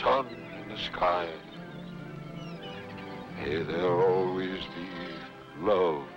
sun in the sky. May there always be love